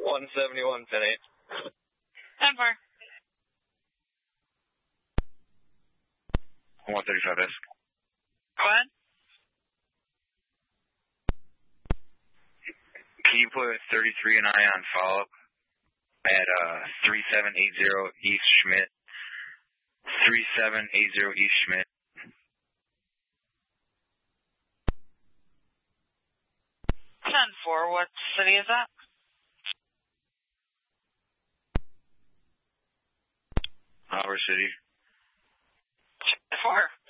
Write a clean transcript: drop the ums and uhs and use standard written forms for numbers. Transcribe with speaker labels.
Speaker 1: 171, 10-8.
Speaker 2: 10-4.
Speaker 3: 135S.
Speaker 2: Go ahead.
Speaker 3: Can you put 33 and I on follow-up at 3780 East Schmidt? 3780 East Schmidt.
Speaker 2: 10-4. What city is that?
Speaker 3: Harbor City.
Speaker 2: 4.